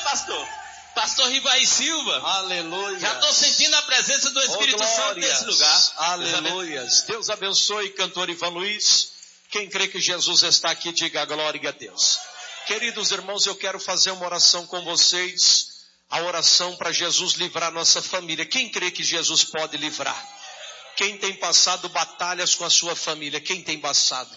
pastor? Pastor Rivaí Silva. Aleluia. Já estou sentindo a presença do Espírito Santo nesse lugar. Aleluia. Deus abençoe, cantor Ivan Luiz. Quem crê que Jesus está aqui, diga glória a Deus. Queridos irmãos, eu quero fazer uma oração com vocês. A oração para Jesus livrar nossa família. Quem crê que Jesus pode livrar? Quem tem passado batalhas com a sua família? Quem tem passado?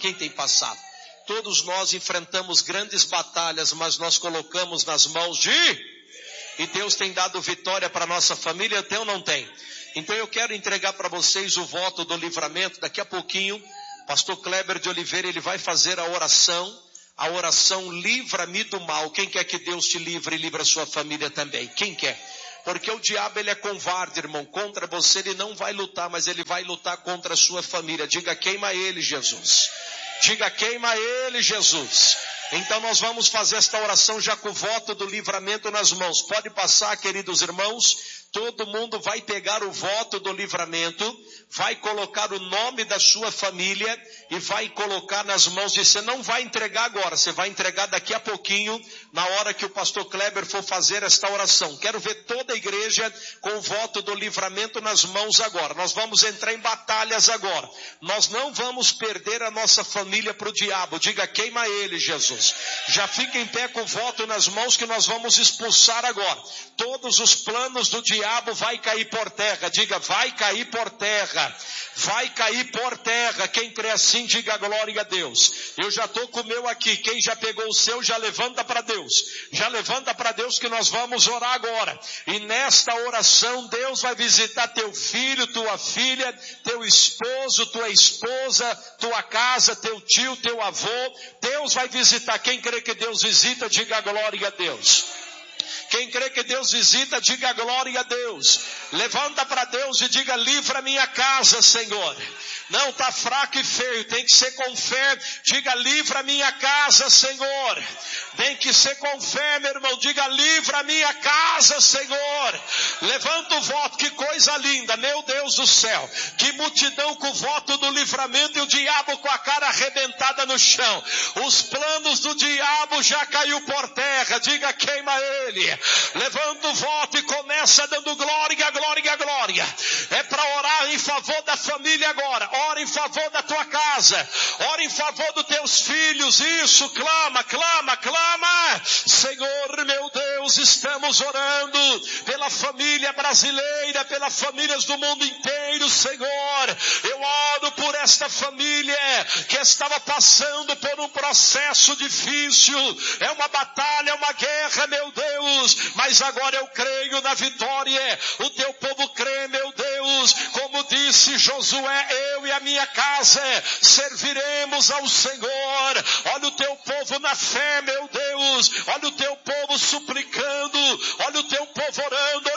Todos nós enfrentamos grandes batalhas, mas nós colocamos nas mãos de... E Deus tem dado vitória para nossa família, tem ou não tem? Então eu quero entregar para vocês o voto do livramento. Daqui a pouquinho, pastor Kleber de Oliveira, ele vai fazer a oração livra-me do mal. Quem quer que Deus te livre e livre a sua família também? Quem quer? Porque o diabo ele é covarde, irmão. Contra você ele não vai lutar, mas ele vai lutar contra a sua família. Diga, queima ele, Jesus. Diga, queima ele, Jesus. Então nós vamos fazer esta oração já com o voto do livramento nas mãos. Pode passar, queridos irmãos. Todo mundo vai pegar o voto do livramento, vai colocar o nome da sua família e vai colocar nas mãos de você. Não vai entregar agora, você vai entregar daqui a pouquinho, na hora que o pastor Kleber for fazer esta oração. Quero ver toda a igreja com o voto do livramento nas mãos agora. Nós vamos entrar em batalhas agora. Nós não vamos perder a nossa família para o diabo. Diga, queima ele, Jesus. Já fica em pé com o voto nas mãos que nós vamos expulsar agora. Todos os planos do diabo vai cair por terra. Diga, vai cair por terra. Vai cair por terra. Quem crê assim, diga glória a Deus. Eu já estou com o meu aqui. Quem já pegou o seu, já levanta para Deus. Já levanta para Deus que nós vamos orar agora. E nesta oração, Deus vai visitar teu filho, tua filha, teu esposo, tua esposa, tua casa, teu tio, teu avô. Deus vai visitar. Quem crê que Deus visita, diga glória a Deus. Quem crê que Deus visita, diga glória a Deus. Levanta para Deus e diga, livra minha casa, Senhor. Não, está fraco e feio, tem que ser com fé. Diga, livra minha casa, Senhor. Tem que ser com fé, meu irmão. Diga, livra minha casa, Senhor. Levanta o voto, que coisa linda, meu Deus do céu. Que multidão com o voto do livramento e o diabo com a cara arrebentada no chão. Os planos do diabo já caiu por terra. Diga, queima ele. Levanta o voto e começa dando glória, glória, glória. É para orar em favor da família agora. Ora em favor da tua casa. Ora em favor dos teus filhos. Isso, clama, clama, clama. Senhor, meu Deus, estamos orando pela família brasileira, pelas famílias do mundo inteiro, Senhor. Eu oro por esta família que estava passando por um processo difícil. É uma batalha, é uma guerra, meu Deus. Mas agora eu creio na vitória. O teu povo crê, meu Deus. Como disse Josué, eu e a minha casa serviremos ao Senhor. Olha o teu povo na fé, meu Deus. Olha o teu povo suplicando. Olha o teu povo orando.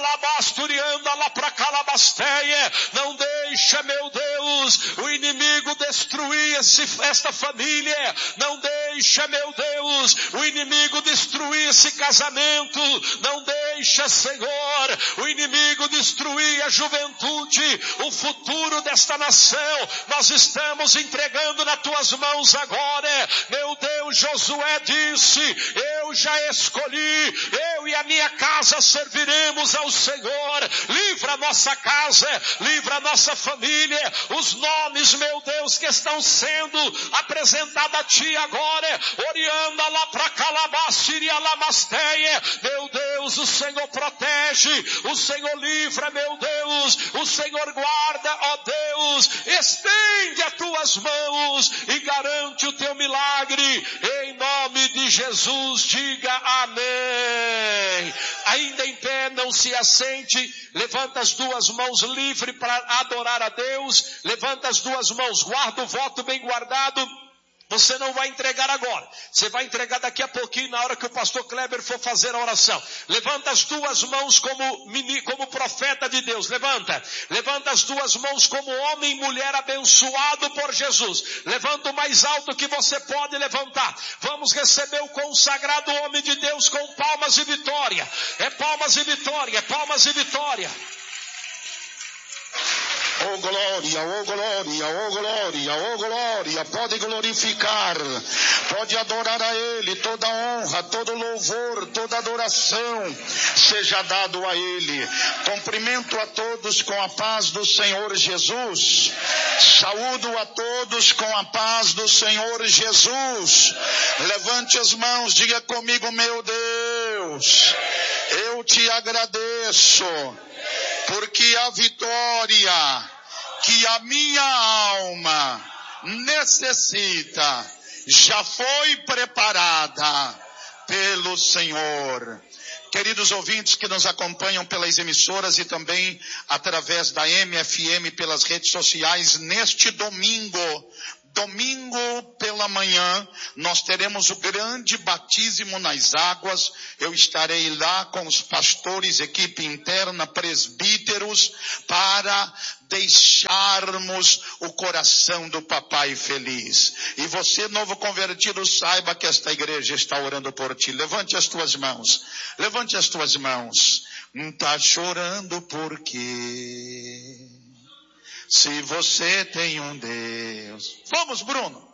Não deixa, meu Deus, o inimigo destruir esta família. Não deixa, meu Deus, o inimigo destruir esse casamento. Não deixa, Senhor, o inimigo destruir a juventude, o futuro desta nação. Nós estamos entregando nas tuas mãos agora. Meu Deus, Josué disse, eu já escolhi, eu e a minha casa serviremos ao Senhor. Livra a nossa casa, livra a nossa família. Os nomes, meu Deus, que estão sendo apresentados a ti agora. Orianda lá para Calabaciria Lamasteia. Meu Deus, o Senhor protege, o Senhor livra, meu Deus, o Senhor guarda, ó Deus. Estende as tuas mãos e garante o teu milagre. Em nome de Jesus, diga amém. Ainda em pé, não se assente. Levanta as duas mãos livre para adorar a Deus. Levanta as duas mãos, guarda o voto bem guardado. Você não vai entregar agora. Você vai entregar daqui a pouquinho, na hora que o pastor Kleber for fazer a oração. Levanta as duas mãos como profeta de Deus. Levanta. Levanta as duas mãos como homem e mulher abençoado por Jesus. Levanta o mais alto que você pode levantar. Vamos receber o consagrado homem de Deus com palmas e vitória. É palmas e vitória, é palmas e vitória. Oh glória, oh glória, oh glória, oh glória. Pode glorificar, pode adorar a Ele. Toda honra, todo louvor, toda adoração seja dado a Ele. Cumprimento a todos com a paz do Senhor Jesus. Saúdo a todos com a paz do Senhor Jesus. Levante as mãos, diga comigo: meu Deus, eu te agradeço, porque a vitória que a minha alma necessita já foi preparada pelo Senhor. Queridos ouvintes que nos acompanham pelas emissoras e também através da MFM pelas redes sociais, neste domingo pela manhã, nós teremos o grande batismo nas águas. Eu estarei lá com os pastores, equipe interna, presbíteros, para deixarmos o coração do papai feliz. E você, novo convertido, saiba que esta igreja está orando por ti. Levante as tuas mãos. Levante as tuas mãos. Tá chorando por quê? Se você tem um Deus. Vamos, Bruno.